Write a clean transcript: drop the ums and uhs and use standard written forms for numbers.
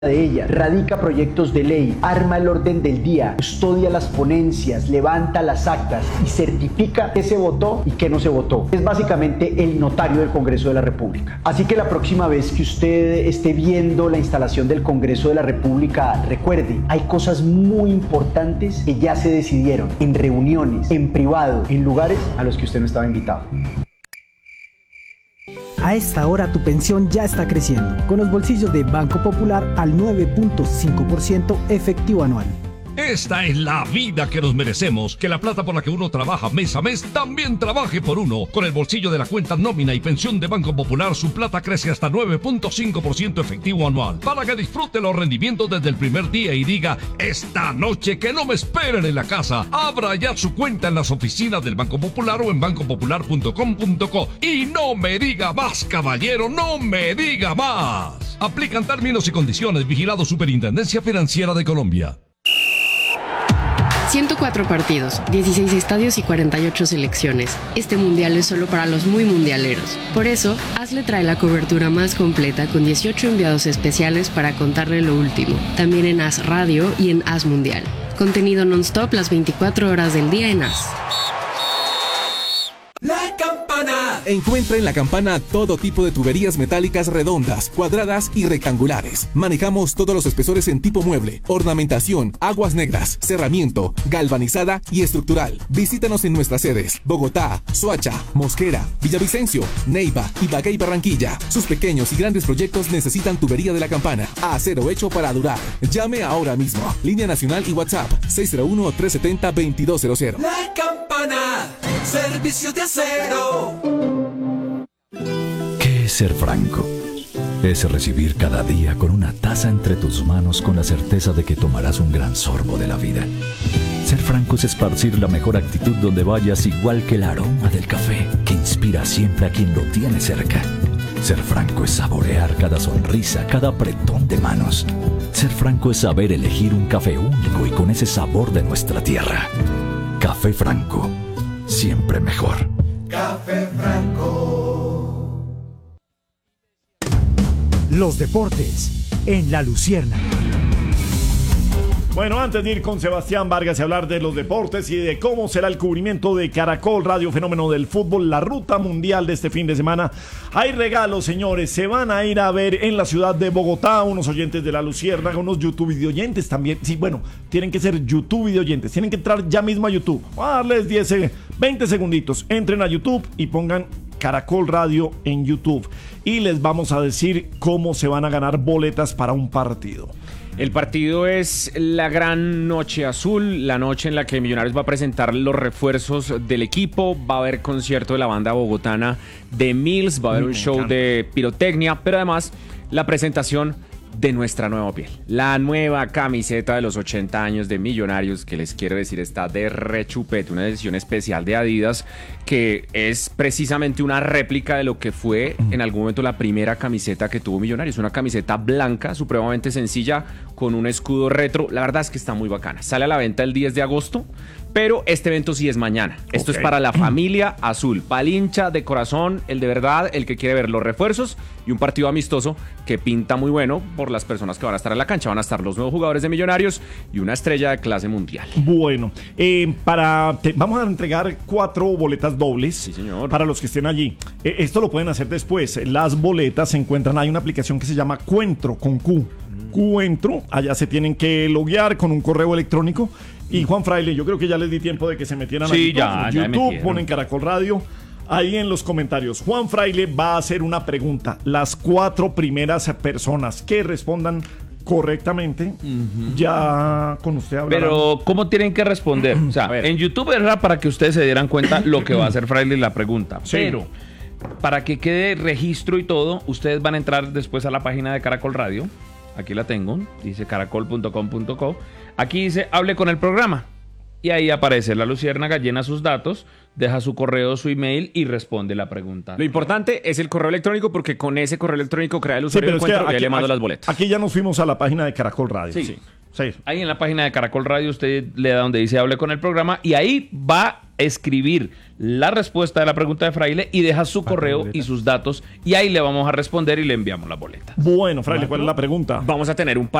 de ella, radica proyectos de ley, arma el orden del día, custodia las ponencias, levanta las actas y certifica qué se votó y qué no se votó. Es básicamente el notario del Congreso de la República. Así que la próxima vez que usted esté viendo la instalación del Congreso de la República, recuerde, hay cosas muy importantes que ya se decidieron en reuniones, en privado, en lugares a los que usted no estaba invitado. A esta hora tu pensión ya está creciendo, con los bolsillos de Banco Popular al 9.5% efectivo anual. Esta es la vida que nos merecemos, que la plata por la que uno trabaja mes a mes también trabaje por uno. Con el bolsillo de la cuenta nómina y pensión de Banco Popular, su plata crece hasta 9.5% efectivo anual, para que disfrute los rendimientos desde el primer día y diga, esta noche que no me esperen en la casa. Abra ya su cuenta en las oficinas del Banco Popular o en bancopopular.com.co. Y no me diga más, caballero, no me diga más. Aplican términos y condiciones. Vigilado Superintendencia Financiera de Colombia. 104 partidos, 16 estadios y 48 selecciones. Este mundial es solo para los muy mundialeros. Por eso, Hazle trae la cobertura más completa con 18 enviados especiales para contarle lo último. También en Haz Radio y en Haz Mundial. Contenido non-stop las 24 horas del día en Haz. La Campana. Encuentra en La Campana todo tipo de tuberías metálicas redondas, cuadradas y rectangulares. Manejamos todos los espesores en tipo mueble, ornamentación, aguas negras, cerramiento, galvanizada y estructural. Visítanos en nuestras sedes: Bogotá, Soacha, Mosquera, Villavicencio, Neiva, Ibagué y Barranquilla. Sus pequeños y grandes proyectos necesitan tubería de La Campana. Acero hecho para durar. Llame ahora mismo. Línea nacional y WhatsApp 601-370-2200. La Campana. Servicio de acero. ¿Qué es ser franco? Es recibir cada día con una taza entre tus manos con la certeza de que tomarás un gran sorbo de la vida. Ser franco es esparcir la mejor actitud donde vayas, igual que el aroma del café que inspira siempre a quien lo tiene cerca. Ser franco es saborear cada sonrisa, cada apretón de manos. Ser franco es saber elegir un café único y con ese sabor de nuestra tierra. Café Franco. Siempre mejor. Café Franco. Los deportes en La Luciérnaga. Bueno, antes de ir con Sebastián Vargas y hablar de los deportes y de cómo será el cubrimiento de Caracol Radio Fenómeno del Fútbol, la ruta mundial de este fin de semana, hay regalos, señores. Se van a ir a ver en la ciudad de Bogotá unos oyentes de La Luciérnaga, unos YouTube videoyentes también. Sí, bueno, tienen que ser YouTube videoyentes. Tienen que entrar ya mismo a YouTube. Voy a darles 20 segunditos. Entren a YouTube y pongan Caracol Radio en YouTube. Y les vamos a decir cómo se van a ganar boletas para un partido. El partido es la gran noche azul, la noche en la que Millonarios va a presentar los refuerzos del equipo. Va a haber concierto de la banda bogotana de Mills, va a haber un show de pirotecnia, pero además la presentación de nuestra nueva piel. La nueva camiseta de los 80 años de Millonarios, que les quiero decir está de rechupete, una edición especial de Adidas que es precisamente una réplica de lo que fue en algún momento la primera camiseta que tuvo Millonarios. Una camiseta blanca, supremamente sencilla, con un escudo retro. La verdad es que está muy bacana. Sale a la venta el 10 de agosto, pero este evento sí es mañana. Esto es para la familia azul, para el hincha de corazón, el de verdad, el que quiere ver los refuerzos y un partido amistoso que pinta muy bueno por las personas que van a estar en la cancha. Van a estar los nuevos jugadores de Millonarios y una estrella de clase mundial. Bueno, vamos a entregar 4 boletas dobles, sí, señor, para los que estén allí. Esto lo pueden hacer después. Las boletas se encuentran, hay una aplicación que se llama Cuentro, con Q. Cuentro, allá se tienen que loguear con un correo electrónico. Y Juan Fraile, yo creo que ya les di tiempo de que se metieran a YouTube, ponen Caracol Radio. Ahí en los comentarios, Juan Fraile va a hacer una pregunta. Las 4 primeras personas que respondan correctamente, ya con usted hablarán. Pero, ¿cómo tienen que responder? O sea, en YouTube era para que ustedes se dieran cuenta lo que va a hacer Fraile la pregunta. Sí. Pero, para que quede registro y todo, ustedes van a entrar después a la página de Caracol Radio. Aquí la tengo, dice caracol.com.co. Aquí dice, hable con el programa. Y ahí aparece La Luciérnaga, llena sus datos, deja su correo, su email y responde la pregunta. Lo importante es el correo electrónico, porque con ese correo electrónico crea el usuario de Encuentro y le mando las boletas. Aquí ya nos fuimos a la página de Caracol Radio. Sí. Sí. Ahí en la página de Caracol Radio usted le da donde dice hable con el programa y ahí va a escribir la respuesta de la pregunta de Fraile y deja su correo y sus datos y ahí le vamos a responder y le enviamos la boleta. Bueno, Fraile, ¿cuál es la pregunta? Vamos a tener un